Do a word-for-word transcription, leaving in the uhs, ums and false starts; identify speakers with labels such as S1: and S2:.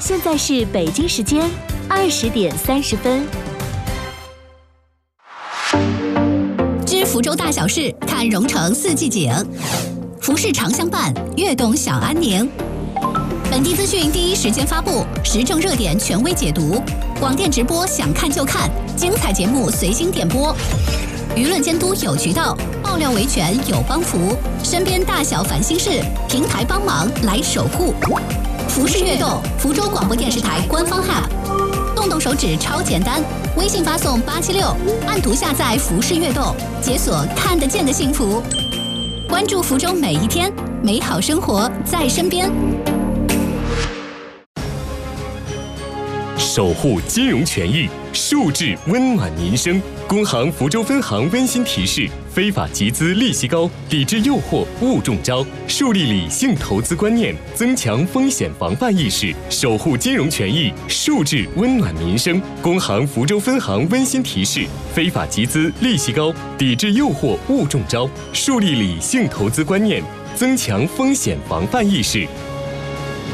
S1: 现在是北京时间二十点三十分。
S2: 知福州大小事，看蓉城四季景。服饰常相伴，悦动享安宁。本地资讯第一时间发布，时政热点权威解读。广电直播想看就看，精彩节目随心点播。舆论监督有渠道，爆料维权有帮扶。身边大小烦心事，平台帮忙来守护。服饰悦动，福州广播电视台官方 App， 动动手指超简单，微信发送八七六，按图下载服饰悦动，解锁看得见的幸福。关注福州每一天，美好生活在身边。
S3: 守护金融权益，数字温暖民生。工行福州分行温馨提示：非法集资利息高，抵制诱惑勿中招。树立理性投资观念，增强风险防范意识，守护金融权益，数字温暖民生。工行福州分行温馨提示：非法集资利息高，抵制诱惑勿中招。树立理性投资观念，增强风险防范意识，